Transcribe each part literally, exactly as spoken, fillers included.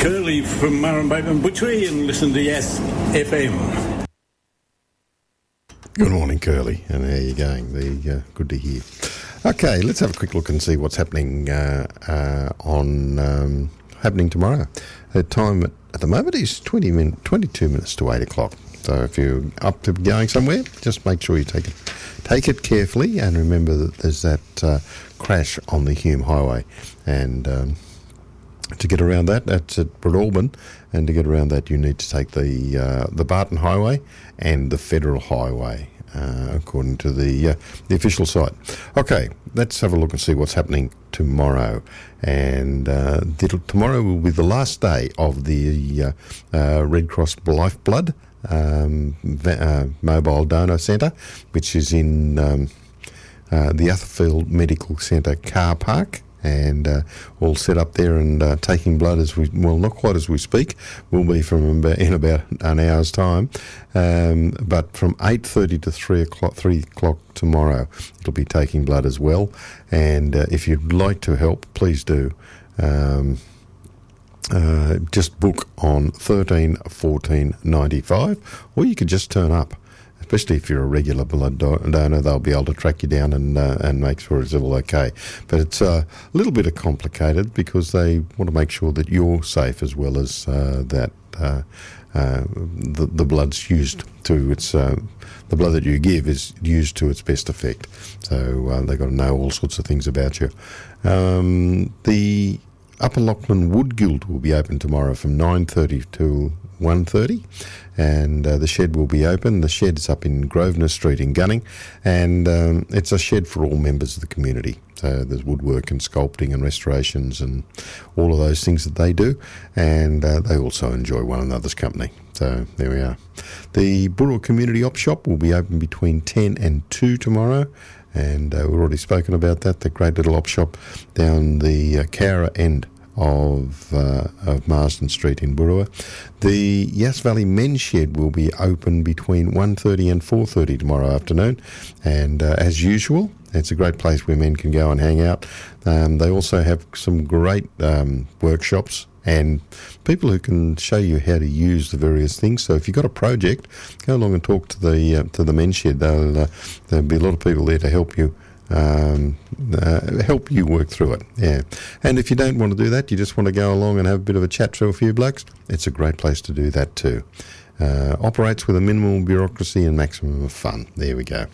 Curly from Murrumbateman Butchery and listen to Yes F M. Good morning, Curly, and how are you going? The, uh, good to hear. Okay, let's have a quick look and see what's happening uh, uh, on um, happening tomorrow. The time at, at the moment is twenty min, twenty-two minutes to eight o'clock. So if you're up to going somewhere, just make sure you take it take it carefully, and remember that there's that uh, crash on the Hume Highway, and um, to get around that, that's at Breadalbin, and to get around that, you need to take the uh, the Barton Highway and the Federal Highway, uh, according to the uh, the official site. Okay, let's have a look and see what's happening tomorrow. And uh, tomorrow will be the last day of the uh, uh, Red Cross Lifeblood um, uh, Mobile Donor Centre, which is in um, uh, the Atherfield Medical Centre car park. And uh, all set up there and uh, taking blood as we, well, not quite as we speak, will be from about, in about an hour's time, um, but from eight thirty to three o'clock, three o'clock tomorrow, it'll be taking blood as well. And uh, if you'd like to help, please do. Um, uh, just book on thirteen fourteen ninety-five, or you could just turn up. Especially if you're a regular blood donor, they'll be able to track you down and uh, and make sure it's all okay. But it's uh, a little bit complicated because they want to make sure that you're safe as well as uh, that uh, uh, the, the blood's used to its uh, the blood that you give is used to its best effect. So uh, they've got to know all sorts of things about you. Um, the Upper Lachlan Wood Guild will be open tomorrow from nine thirty to one thirty, and uh, the shed will be open. The shed is up in Grosvenor Street in Gunning, and um, it's a shed for all members of the community. So there's woodwork and sculpting and restorations and all of those things that they do, and uh, they also enjoy one another's company. So there we are. The Burra Community Op Shop will be open between ten and two tomorrow, and uh, we've already spoken about that, the great little op shop down the uh, Cowra end of uh, of Marsden Street in Burra. The Yass Valley Men's Shed will be open between one thirty and four thirty tomorrow afternoon, and uh, as usual, it's a great place where men can go and hang out. Um, they also have some great um, workshops and people who can show you how to use the various things. So if you've got a project, go along and talk to the uh, to the Men's Shed. They'll, uh, there'll be a lot of people there to help you Um, uh, help you work through it, yeah. And if you don't want to do that, you just want to go along and have a bit of a chat to a few blokes, it's a great place to do that too. Uh, operates with a minimal bureaucracy and maximum of fun. There we go.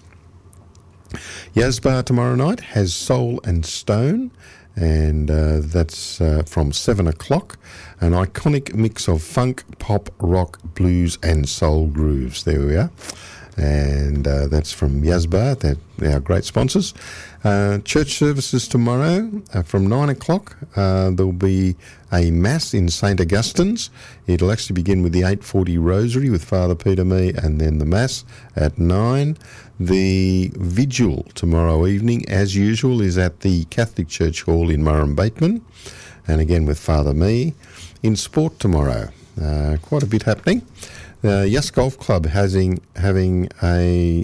Yazbar tomorrow night has Soul and Stone, and uh, that's uh, from seven o'clock. An iconic mix of funk, pop, rock, blues and soul grooves. There we are. And uh, that's from Yazbar, they're our great sponsors. Uh, church services tomorrow uh, from nine o'clock. Uh, there'll be a Mass in Saint Augustine's. It'll actually begin with the eight forty Rosary with Father Peter Mee, and then the Mass at nine. The Vigil tomorrow evening, as usual, is at the Catholic Church Hall in Murrumbateman, and again with Father Mee. In sport tomorrow, uh, quite a bit happening. Uh, Yass Golf Club having having a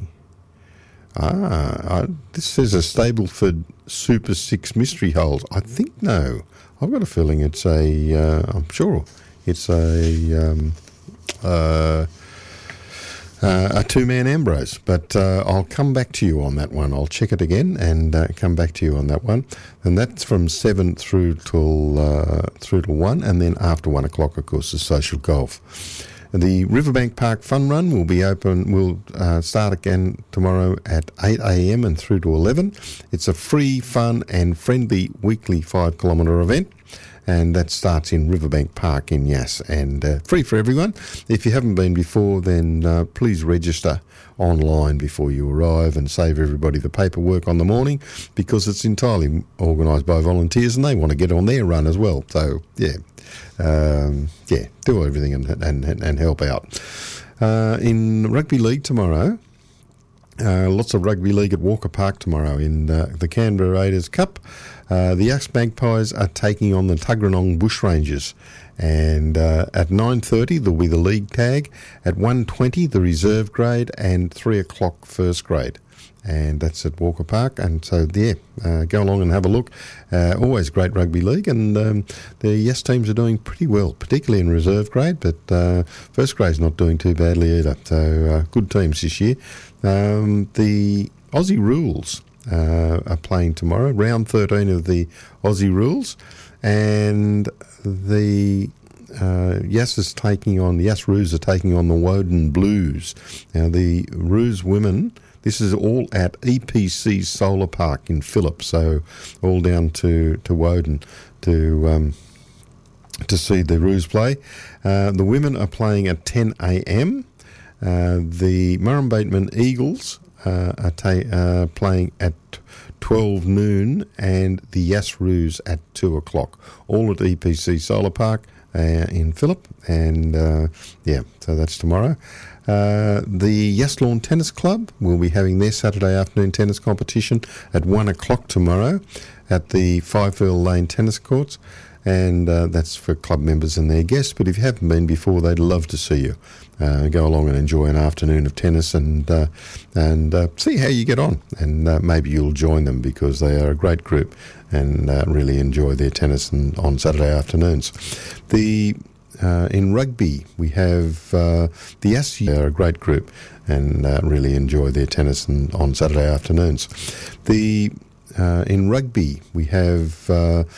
ah, I, this says a Stableford Super Six mystery holes. I think no, I've got a feeling it's a. Uh, I'm sure it's a um, uh, uh, a two man Ambrose, but uh, I'll come back to you on that one. I'll check it again and uh, come back to you on that one. And that's from seven through till uh, through to one, and then after one o'clock, of course, is social golf. The Riverbank Park Fun Run will be open, will uh, start again tomorrow at eight a.m. and through to eleven. It's a free, fun and friendly weekly five kilometre event, and that starts in Riverbank Park in Yass, and uh, free for everyone. If you haven't been before, then uh, please register online before you arrive and save everybody the paperwork on the morning, because it's entirely organised by volunteers and they want to get on their run as well. So, yeah. Um, yeah, do everything and and, and help out. Uh, in Rugby League tomorrow, uh, lots of Rugby League at Walker Park tomorrow in uh, the Canberra Raiders Cup. Uh, the Yass Magpies are taking on the Tuggeranong Bushrangers, and uh, at nine thirty there'll be the league tag, at one twenty the reserve grade, and three o'clock first grade. and that's at Walker Park. And so, yeah, uh, go along and have a look. Uh, always great rugby league, and um, the Yes teams are doing pretty well, particularly in reserve grade, but uh, first grade's not doing too badly either. So, uh, good teams this year. Um, the Aussie Rules uh, are playing tomorrow, round thirteen of the Aussie Rules, and the uh, Yes is taking on, the Yes Roos are taking on the Woden Blues. Now, the Roos women, this is all at E P C Solar Park in Phillip, so all down to, to Woden to um, to see the Roos play. Uh, the women are playing at ten a.m. Uh, the Murrum Bateman Eagles uh, are ta- uh, playing at twelve noon, and the Yes Roos at two o'clock, all at E P C Solar Park uh, in Phillip. And uh, yeah, so that's tomorrow. Uh, the Yes Lawn Tennis Club will be having their Saturday afternoon tennis competition at one o'clock tomorrow at the Fivefield Lane Tennis Courts, and uh, that's for club members and their guests. But if you haven't been before, they'd love to see you. Uh, go along and enjoy an afternoon of tennis, and uh, and uh, see how you get on, and uh, maybe you'll join them, because they are a great group and uh, really enjoy their tennis and, on Saturday afternoons. The Uh, in rugby, we have uh, the Yes, are a great group and uh, really enjoy their tennis and, on Saturday afternoons. The uh, in rugby, we have uh,